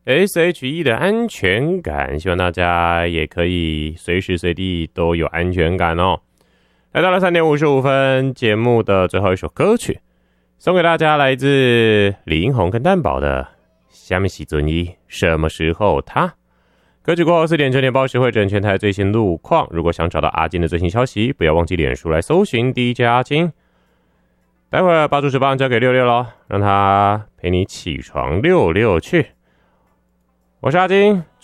SHE 的安全感，希望大家也可以随时随地都有安全感哦。来到了3点55分，节目的最后一首歌曲，送给大家来自李英宏跟蛋宝的《虾米时阵伊什么时候他》。歌曲过后4点9点报时会整全台最新路况。如果想找到阿金的最新消息，不要忘记脸书来搜寻 DJ 阿金。待会儿把主持棒交给66咯，让他陪你起床66去。我是阿金，